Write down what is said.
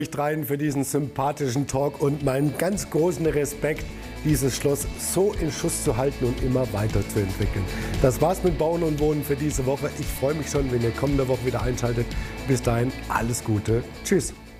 Dreien für diesen sympathischen Talk und meinen ganz großen Respekt, dieses Schloss so in Schuss zu halten und immer weiterzuentwickeln. Das war's mit Bauen und Wohnen für diese Woche. Ich freue mich schon, wenn ihr kommende Woche wieder einschaltet. Bis dahin alles Gute. Tschüss.